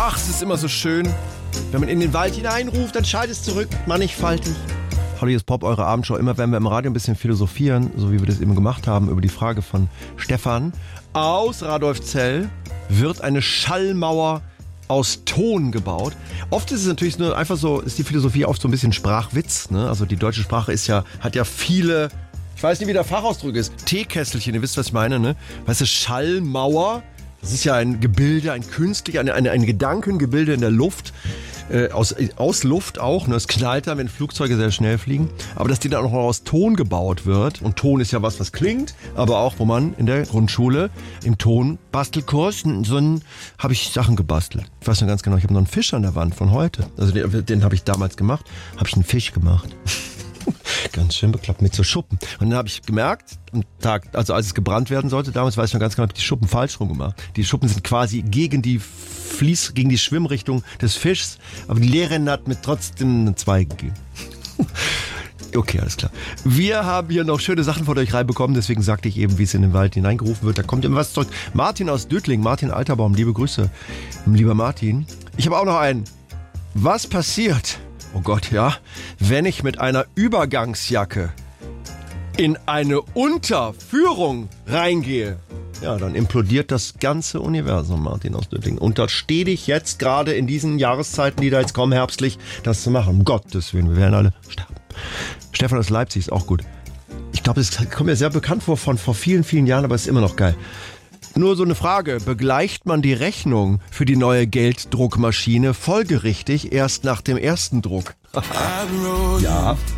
Ach, es ist immer so schön. Wenn man in den Wald hineinruft, dann schallt es zurück, mannigfaltig. Hallo, hier ist Pop, eure Abendshow. Immer wenn wir im Radio ein bisschen philosophieren, so wie wir das eben gemacht haben, über die Frage von Stefan aus Radolfzell, wird eine Schallmauer aus Ton gebaut. Oft ist es natürlich nur einfach so, ist die Philosophie oft so ein bisschen Sprachwitz, ne? Also die deutsche Sprache hat ja viele, ich weiß nicht, wie der Fachausdruck ist, Teekesselchen, ihr wisst, was ich meine, ne? Weißt du, Schallmauer, das ist ja ein Gebilde, ein Gedankengebilde in der Luft, aus Luft auch, ne? Es knallt dann, wenn Flugzeuge sehr schnell fliegen, aber dass die dann auch noch aus Ton gebaut wird, und Ton ist ja was klingt, aber auch, wo man in der Grundschule im Tonbastelkurs, habe ich Sachen gebastelt. Ich weiß noch ganz genau, ich habe noch einen Fisch an der Wand von heute, also den habe ich damals gemacht, habe ich einen Fisch gemacht. Ganz schön bekloppt mit so Schuppen. Und dann habe ich gemerkt, am Tag, also als es gebrannt werden sollte, damals weiß ich noch ganz genau, habe ich die Schuppen falsch rum gemacht. Die Schuppen sind quasi gegen die Schwimmrichtung des Fischs, aber die Lehrerin hat mir trotzdem eine 2 gegeben. Okay, alles klar. Wir haben hier noch schöne Sachen von euch reinbekommen, deswegen sagte ich eben, wie es in den Wald hineingerufen wird. Da kommt immer was zurück. Martin aus Dötling, Martin Alterbaum, liebe Grüße, lieber Martin. Ich habe auch noch einen. Was passiert, oh Gott, ja, wenn ich mit einer Übergangsjacke in eine Unterführung reingehe? Ja, dann implodiert das ganze Universum, Martin aus Dötting. Und da stehe ich jetzt gerade in diesen Jahreszeiten, die da jetzt kommen, herbstlich, das zu machen. Um Gottes Willen, wir werden alle sterben. Stefan aus Leipzig ist auch gut. Ich glaube, das kommt mir sehr bekannt vor vielen, vielen Jahren, aber es ist immer noch geil. Nur so eine Frage, begleicht man die Rechnung für die neue Gelddruckmaschine folgerichtig erst nach dem ersten Druck? Ja.